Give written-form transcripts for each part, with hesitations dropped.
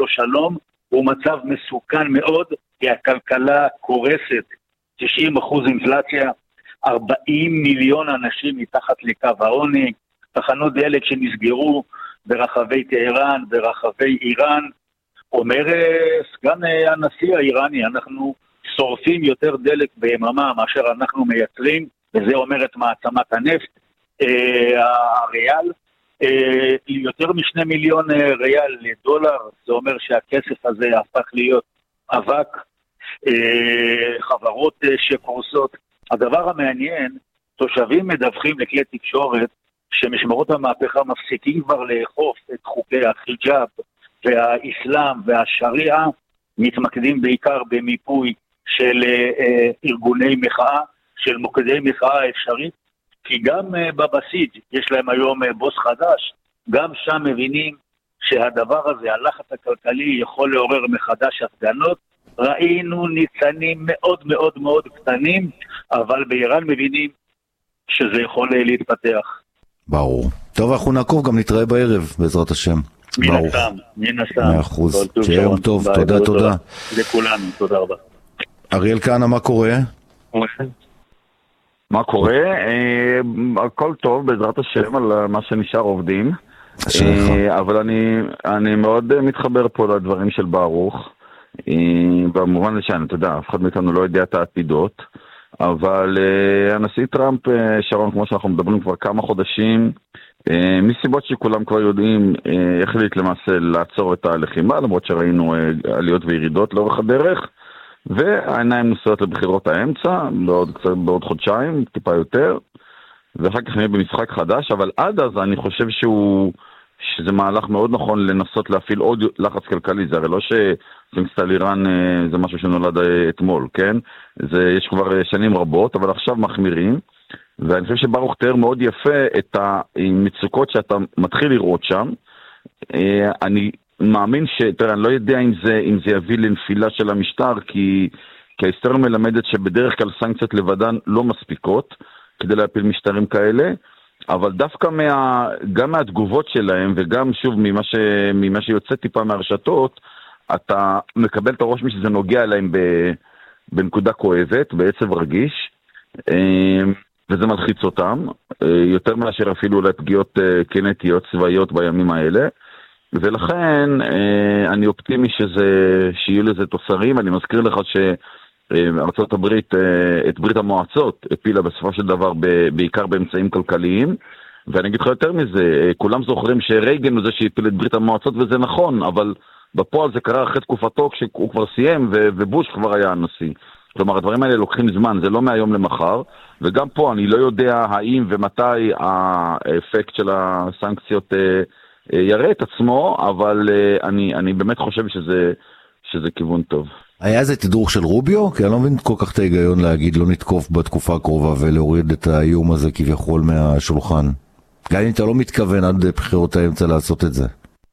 לו שלום, הוא מצב מסוכן מאוד, כי הכלכלה קורסת, 90% אינפלציה, 40 מיליון אנשים מתחת לקו העוני, תחנות דלק שנסגרו ברחבי טהרן, ברחבי איראן, אומר סגן הנשיא האיראני, אנחנו שורפים יותר דלק ביממה מאשר אנחנו מייצרים, וזה אומר את מעצמת הנפט, הריאל, יותר מ2 מיליון ריאל לדולר, זה אומר שהכסף הזה הפך להיות אבק, חברות שקורסות. הדבר המעניין, תושבים מדווחים לכלי תקשורת, שמשמרות המהפכה מפסיקים כבר לאכוף את חוקי החיג'אב והאסלאם והשריעה, מתמקדים בעיקר במיפוי של ארגוני מחאה, של מוקדי מחאה אפשרית, כי גם בבסיג' יש להם היום בוס חדש, גם שם מבינים שהדבר הזה, הלחץ הכלכלי, יכול לעורר מחדש הפגנות. ראינו ניצנים מאוד מאוד מאוד קטנים, אבל באיראן מבינים שזה יכול להתפתח. ברור. טוב, אנחנו נעקוב, גם נתראה בערב, בעזרת השם. מן הסתם. 100%. שיהיה יום טוב, תודה. לכולנו, תודה רבה. אריאל כהנא, מה קורה? מה קורה? הכל טוב, בעזרת השם, על מה שנשאר עובדים. אבל אני מאוד מתחבר פה לדברים של ברוך. במובן לשם, אתה יודע, אף אחד מאיתנו לא יודע את העתידות, אבל הנשיא טראמפ, שרון, כמו שאנחנו מדברים כבר כמה חודשים, מסיבות שכולם כבר יודעים, החליט למעשה לעצור את הלחימה, למרות שראינו עליות וירידות לאורך הדרך, והעיניים נוסעות לבחירות האמצע, בעוד חודשיים, טיפה יותר, ואחר כך נהיה במשחק חדש, אבל עד אז אני חושב שזה מהלך מאוד נכון לנסות להפעיל עוד לחץ כלכלי. זה הרי לא שסנקציה על איראן זה משהו שנולד אתמול, כן? יש כבר שנים רבות, אבל עכשיו מחמירים, ואני חושב שברוך תיאר מאוד יפה את המצוקות שאתה מתחיל לראות שם. אני מאמין תראה, אני לא יודע אם זה יביא לנפילה של המשטר, כי ההיסטוריה מלמדת שבדרך כלל סנקציות לבדן לא מספיקות כדי להפיל משטרים כאלה, אבל דווקא גם מהתגובות שלהם, וגם שוב ממה שיוצא טיפה מהרשתות, אתה מקבל את הרושם שזה נוגע להם בנקודה כואבת, בעצב רגיש, וזה מלחיץ אותם, יותר מאשר אפילו לפגיעות קינטיות צבאיות בימים האלה, ולכן אני אופטימי שיהיו לזה תוצרים. אני מזכיר לך ארצות הברית, את ברית המועצות הפילה בסופו של דבר בעיקר באמצעים כלכליים, ואני אגיד לך יותר מזה, כולם זוכרים שרייגן הוא זה שהפיל את ברית המועצות, וזה נכון, אבל בפועל זה קרה אחרי תקופתו כשהוא כבר סיים ובוש כבר היה הנשיא. כלומר, הדברים האלה לוקחים זמן, זה לא מהיום למחר, וגם פה אני לא יודע האם ומתי האפקט של הסנקציות יראה את עצמו, אבל אני באמת חושב שזה כיוון טוב. היה איזה תדרוך של רוביו? כי אני לא מבין כל כך את ההיגיון להגיד לא נתקוף בתקופה הקרובה ולהוריד את האיום הזה כביכול מהשולחן. גם אם אתה לא מתכוון עד בחירות האמצע לעשות את זה.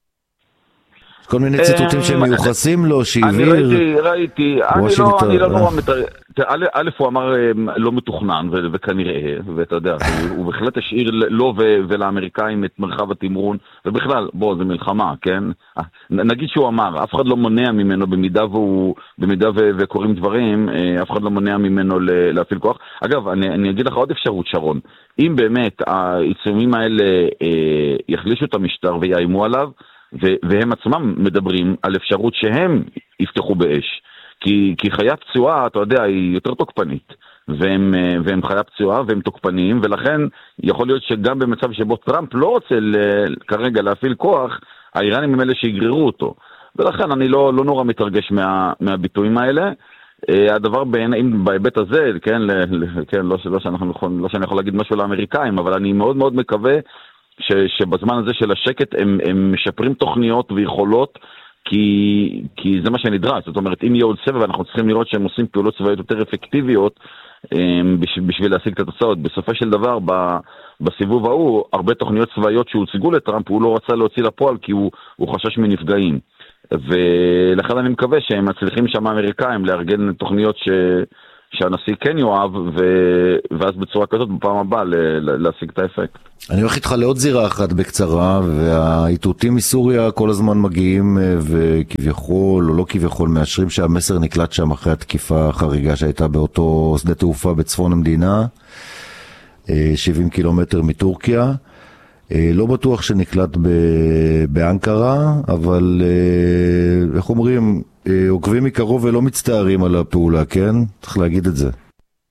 כל מיני ציטוטים שהם מיוחסים לו, שהעביר... אני ראיתי, אני לא נורא א' הוא אמר לא מתוכנן וכנראה, ואתה יודע, הוא בהחלט השאיר לו ולאמריקאים את מרחב התמרון, ובכלל, זה מלחמה, כן? נגיד שהוא אמר, אף אחד לא מונע ממנו, במידה וקוראים דברים, אף אחד לא מונע ממנו להפעיל כוח. אגב, אני אגיד לך עוד אפשרות, שרון, אם באמת העיצומים האלה יחלישו את המשטר ויאיימו עליו, והם עצמם מדברים על אפשרות שהם יפתחו באש, כי חיה פצועה, אתה יודע, היא יותר תוקפנית, והם חיה פצועה והם תוקפניים, ולכן יכול להיות שגם במצב שבו טראמפ לא רוצה כרגע להפעיל כוח, האיראנים הם אלה שיגררו אותו, ולכן אני לא נורא מתרגש מהביטויים האלה. הדבר בהיבט הזה, כן, לא שאני יכול להגיד משהו לאמריקאים, אבל אני מאוד מאוד מקווה שבזמן הזה של השקט הם משפרים תוכניות ויכולות, כי זה מה שנדרש. זאת אומרת, אם יהיה עוד סבב, אנחנו צריכים לראות שהם עושים פעולות צבאיות יותר אפקטיביות בשביל להשיג את התוצאות. בסופו של דבר, בסיבוב ההוא, הרבה תוכניות צבאיות שהוצגו לטראמפ, הוא לא רצה להוציא לפועל כי הוא חשש מנפגעים. ולכן אני מקווה שהם מצליחים שם האמריקאים לארגן תוכניות שהנשיא כן יאהב, ואז בצורה כזאת בפעם הבאה להשיג את האפקט. אני הולך איתך לעוד זירה אחת בקצרה, והאיתותים מסוריה כל הזמן מגיעים, וכביכול או לא כביכול מאשרים שהמסר נקלט שם אחרי התקיפה החריגה שהייתה באותו שדה תעופה בצפון המדינה, 70 קילומטר מטורקיה. לא בטוח שנקלט באנקרה, אבל איך אומרים, עוקבים מקרוב ולא מצטערים על הפעולה, כן? צריך להגיד את זה.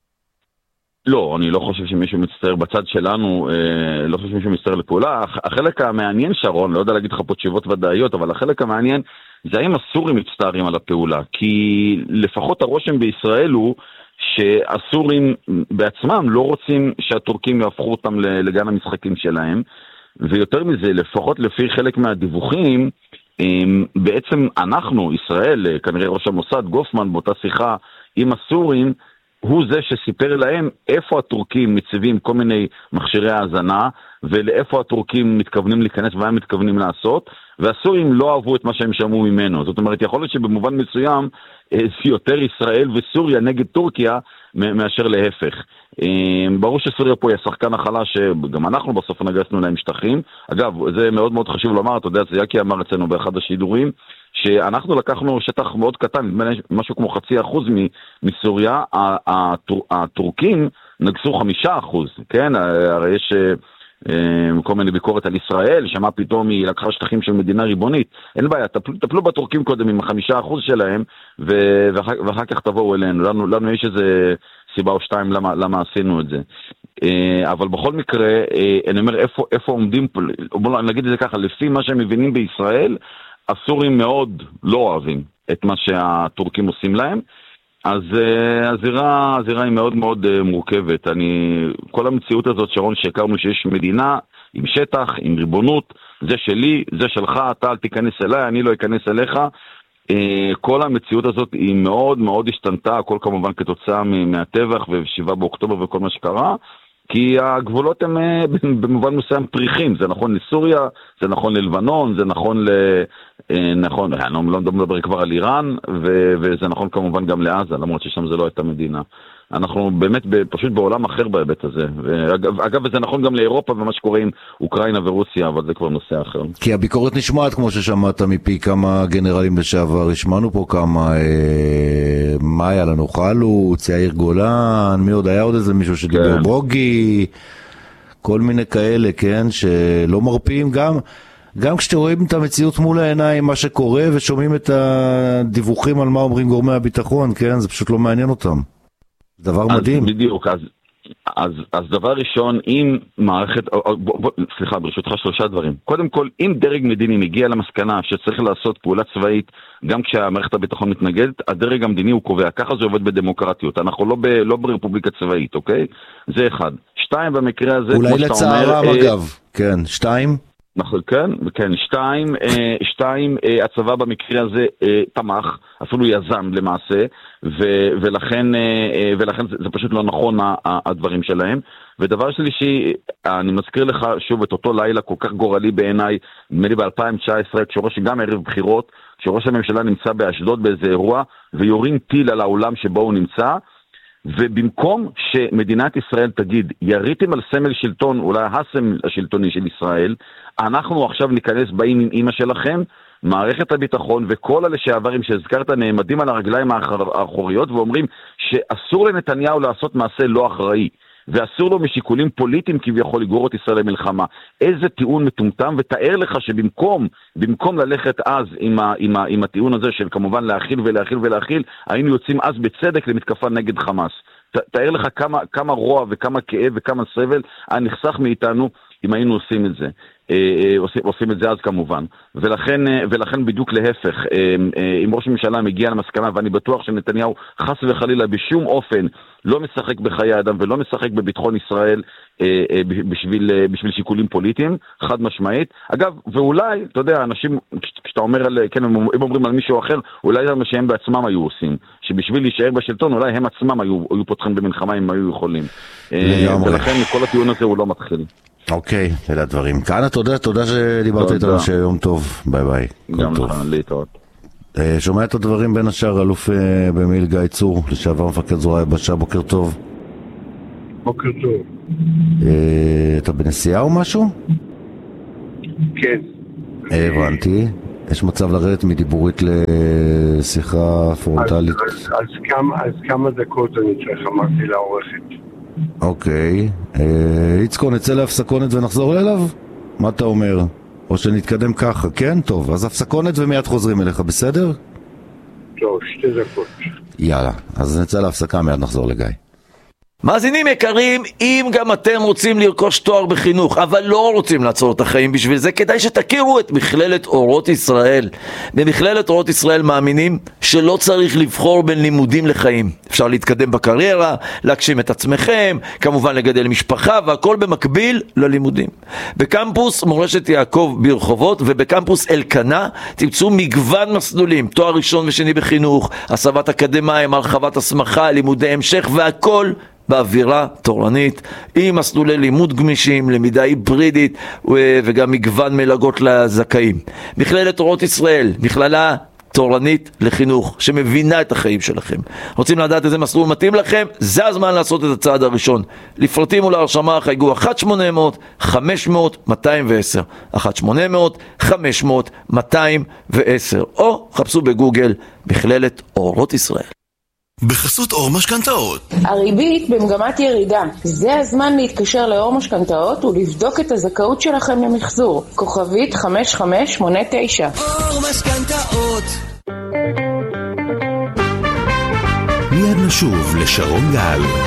לא, אני לא חושב שמישהו מצטער בצד שלנו, לא חושב שמישהו מצטער לפעולה. החלק המעניין, שרון, לא יודע להגיד לך פה תשובות ודאיות, אבל החלק המעניין זה האם הסורים מצטערים על הפעולה, כי לפחות הרושם בישראל הוא שהסורים בעצמם לא רוצים שהטורקים יהפכו אותם לגן המשחקים שלהם, ויותר מזה, לפחות לפי חלק מהדיווחים, בעצם אנחנו, ישראל, כנראה ראש המוסד, גופמן, באותה שיחה עם הסורים, הוא זה שסיפר להם איפה הטורקים מציבים כל מיני מכשירי האזנה, ולאיפה הטורקים מתכוונים להיכנס ומה הם מתכוונים לעשות, והסורים לא אהבו את מה שהם שמעו ממנו. זאת אומרת, יכול להיות שבמובן מסוים, זה יותר ישראל וסוריה נגד טורקיה, מאשר להפך. ברור שסוריה פה היא השחקן החלש, שגם אנחנו בסוף נגסנו להם שטחים. אגב, זה מאוד מאוד חשוב לומר, אתה יודע, יקי אמר אצלנו באחד השידורים, שאנחנו לקחנו שטח מאוד קטן, משהו כמו 0.5% מסוריה, הטורקים נגסו 5%, כן? הרי יש כל מיני ביקורת על ישראל, שמה פתאום היא לקחה שטחים של מדינה ריבונית. אין בעיה, תפלו בטורקים קודם עם 5% שלהם, ואחר כך תבואו אלינו. לנו יש איזה סיבה או שתיים למה עשינו את זה. אבל בכל מקרה, אני אומר, איפה עומדים פה, בואו נגיד את זה ככה, לפי מה שהם מבינים בישראל, הסורים מאוד לא אוהבים את מה שהטורקים עושים להם, אז הזירה היא מאוד מאוד מורכבת. כל המציאות הזאת, שרון, שהכרנו שיש מדינה עם שטח, עם ריבונות, זה שלי, זה שלך, אתה אל תיכנס אליי, אני לא אכנס אליך, כל המציאות הזאת היא מאוד מאוד השתנתה, הכל כמובן כתוצאה מהטבח ו7 באוקטובר וכל מה שקרה, כי הגבולות הם במובן מסוים פריחים, זה נכון לסוריה, זה נכון ללבנון, זה נכון נכון, אני לא מדבר כבר על איראן, וזה נכון כמובן גם לעזה, למרות ששם זה לא הייתה מדינה. אנחנו באמת פשוט בעולם אחר בהיבט הזה. אגב, זה נכון גם לאירופה ומה שקורה עם אוקראינה ורוסיה, אבל זה כבר נושא אחר. כי הביקורת נשמעת, כמו ששמעת מפי כמה גנרלים לשעבר, השמענו פה כמה, מה היה לנו? חלוץ, יאיר גולן, מי עוד היה עוד איזה מישהו שדיבר כן. בוגי, כל מיני כאלה, כן, שלא מרפאים גם כשאתם רואים את המציאות מול העיניים, מה שקורה, ושומעים את הדיווחים על מה אומרים גורמי הביטחון, כן, זה פשוט לא מעניין אותם. דבר מדהים. בדיוק, אז דבר ראשון, אם מערכת, סליחה, ברשותך 3 דברים. קודם כל, אם דרג מדיני מגיע למסקנה שצריך לעשות פעולה צבאית, גם כשהמערכת הביטחון מתנגדת, הדרג המדיני הוא קובע, ככה זה עובד בדמוקרטיות, אנחנו לא ברפובליקה צבאית, אוקיי? זה 1. 2, במקרה הזה, אולי לצערם אגב, כן, 2? נכון, כן, 2, הצבא במקרה הזה תמך, אפילו יזם למעשה, ולכן זה פשוט לא נכון הדברים שלהם. ודבר שלישי, אני מזכיר לך שוב את אותו לילה כל כך גורלי בעיניי, נדמה לי ב-2019, גם ערב בחירות, כשראש הממשלה נמצא באשדוד באיזה אירוע, ויורים טיל על העולם שבו הוא נמצא, ובמקום שמדינת ישראל תגיד, יריתם על סמל שלטון, אולי הסמל השלטוני של ישראל, אנחנו עכשיו ניכנס באים עם אמא שלכם, מערכת הביטחון וכל הלשעברים שהזכרת נעמדים על הרגליים האחוריות ואומרים שאסור לנתניהו לעשות מעשה לא אחראי, ואסור לו משיקולים פוליטיים כביכול לגרור את ישראל למלחמה. איזה טיעון מטומטם, ותאר לך שבמקום ללכת אז עם הטיעון הזה של כמובן להכיל, היינו יוצאים אז בצדק למתקפה נגד חמאס. תאר לך כמה רוע וכמה כאב וכמה סבל היה נחסך מאיתנו אם היינו עושים את זה. עושים את זה אז כמובן. ולכן בדיוק להפך, אם ראש הממשלה מגיע למסקנה, ואני בטוח שנתניהו חס וחלילה בשום אופן לא משחק בחיי אדם ולא משחק בביטחון ישראל בשביל שיקולים פוליטיים, חד משמעית. אגב, ואולי, אתה יודע, אנשים, כשאתה אומר כן, הם אומרים על מישהו אחר, אולי זה מה שהם בעצמם היו עושים, שבשביל להישאר בשלטון, אולי הם עצמם היו פותחים במלחמה אם היו יכולים. ולכן כל הטיעון הזה הוא לא מתחיל. אוקיי, אלה הדברים. כאן תודה שדיברת איתנו, שיום טוב, ביי ביי. גם לך, להתראות. שומע את הדברים בין השאר, אלוף במיל' גיא צור, לשעבר מפקד זרוע היבשה, בוקר טוב. בוקר טוב. אתה בנסיעה או משהו? כן. הבנתי. יש מצב לרדת מדיבורית לשיחה פרונטלית? אז כמה דקות אני צריך, אמרתי לעורכת. אוקיי. יצקו, נצא להפסקונת ונחזור אליו? מה אתה אומר? או שנתקדם ככה, כן? טוב, אז הפסקונת ומיד חוזרים אליך, בסדר? טוב, 2 דקות. יאללה, אז נצא להפסקה, מיד נחזור לגיא. מאזינים יקרים, אם גם אתם רוצים לרכוש תואר בחינוך, אבל לא רוצים לעצור את החיים בשביל זה, כדאי שתכירו את מכללת אורות ישראל. במכללת אורות ישראל מאמינים שלא צריך לבחור בין לימודים לחיים. אפשר להתקדם בקריירה, להגשים את עצמכם, כמובן לגדל משפחה, והכל במקביל ללימודים. בקמפוס מורשת יעקב ברחובות ובקמפוס אלקנה תמצאו מגוון מסלולים, תואר ראשון ושני בחינוך, הסבת אקדמיים, הרחבת הסמכה, לימודי המשך, והכל באווירה תורנית, עם מסלולי לימוד גמישים, למידה היברידית וגם מגוון מלגות לזכאים. מכללת אורות ישראל, מכללה תורנית לחינוך שמבינה את החיים שלכם. רוצים לדעת איזה מסלול מתאים לכם? זה הזמן לעשות את הצעד הראשון. לפרטים ולהרשמה חייגו 1-800-500-210 1-800-500-210 או חפשו בגוגל מכללת אורות ישראל. בחסות אור משכנתאות. הריבית במגמת ירידה. זה הזמן להתקשר לאור משכנתאות ולבדוק את הזכאות שלכם למחזור. כוכבית 5589. אור משכנתאות. מיד נשוב לשרון גל.